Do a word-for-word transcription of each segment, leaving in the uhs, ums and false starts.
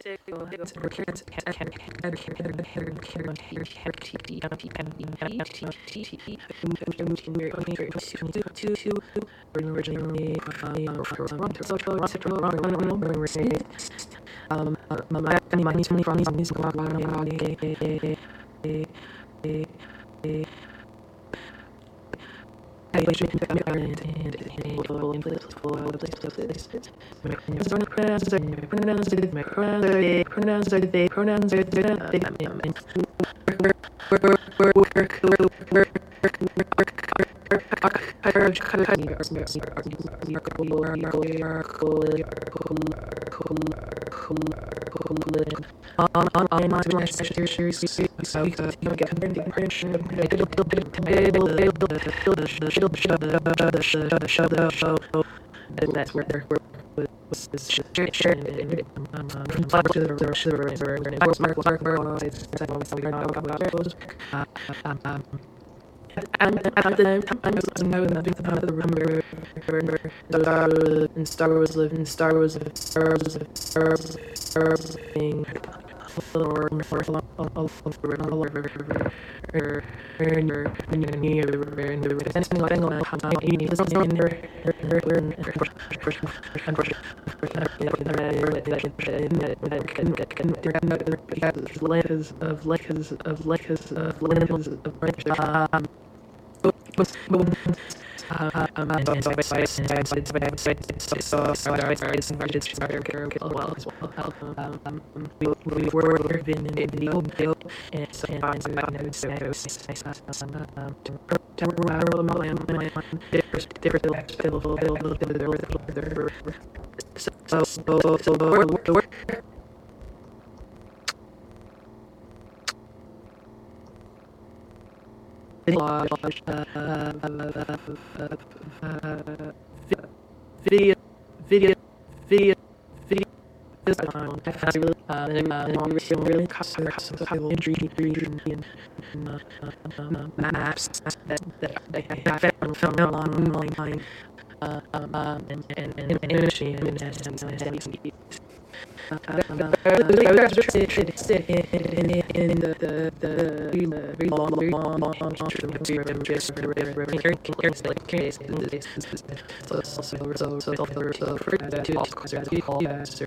Um, my my money from these music I wish we could come here and and and full in place full out of place place place. Pronouns are pronouns are they pronouns are they pronouns are they pronouns are they work work work work work that's where they're and at the time, I was know that the remember in Star Wars live in Star Wars Star Wars Star Wars Star Wars being or layers of layers of layers of layers of we were living in the old bill and sometimes I know so so so video, video, video, video. This time, uh, and uh, we were still really custom, custom, custom injury, injury, and maps that that I found found online, uh, um, and and and and imaging and and and. Uh, um, uh, I was interested in in the the the very long, very long, long, long, so so so so so so for that to also as we call that so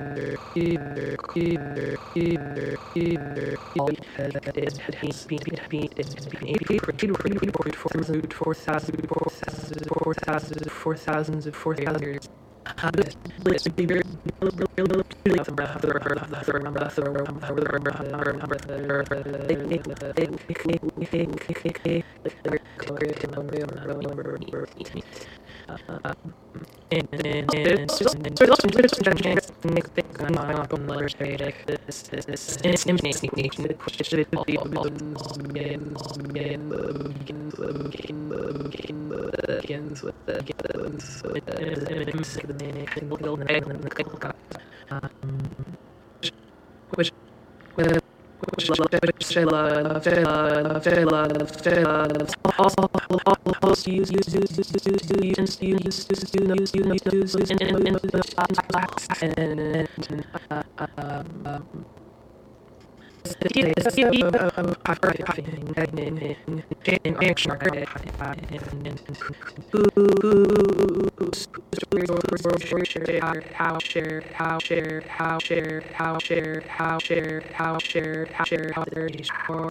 is has been been it's been eighty four thousand four thousand four thousand four thousand four thousand four thousand let's be very and and and so so also just to chance to make things on my own letter say like this this this it's imaging it push it all the buttons begin begin begin begin begins with the begins with the which which also use use use use use use use use use use use and how share how share how share how share how share how share how share how they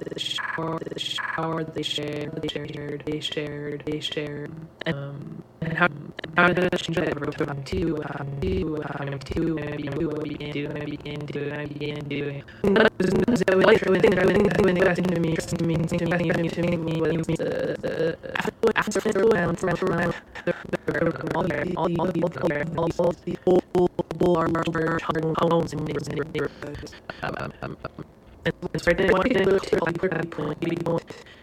how they share they shared they shared they shared um and how how does she get to um to um to um to begin to begin to begin doing so we like when things are when when they to me to me to me to me what it means uh after after around from around all the all the all the all the all the all our homes and neighbors and neighbors um um um it's right there what they look to all the people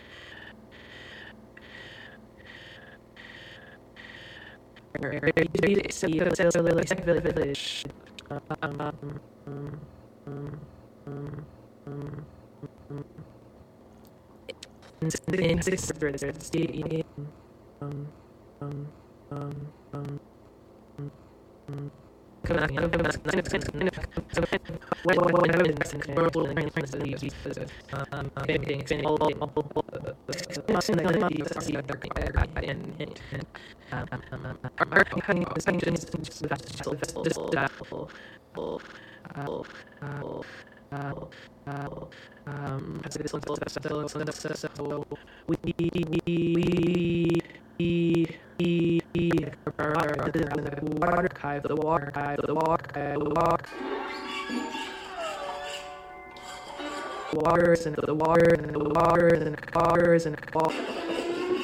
village um um um in six um um um um um, so we we we the water archive, the water archive, the water archive, the water waters and the water and the waters and the waters and the waters